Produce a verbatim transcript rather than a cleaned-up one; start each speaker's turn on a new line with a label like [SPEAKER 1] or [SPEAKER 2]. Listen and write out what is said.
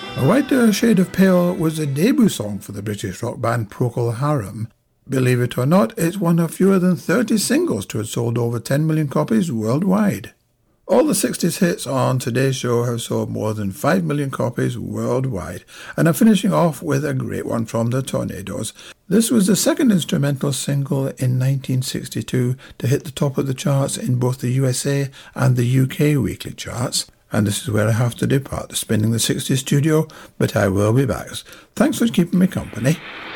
[SPEAKER 1] A Whiter Shade of Pale was a debut song for the British rock band Procol Harum. Believe it or not, it's one of fewer than thirty singles to have sold over ten million copies worldwide. All the sixties hits on today's show have sold more than five million copies worldwide, and I'm finishing off with a great one from the Tornadoes. This was the second instrumental single in nineteen sixty-two to hit the top of the charts in both the U S A and the U K weekly charts. And this is where I have to depart the Spinning the sixties studio, but I will be back. Thanks for keeping me company.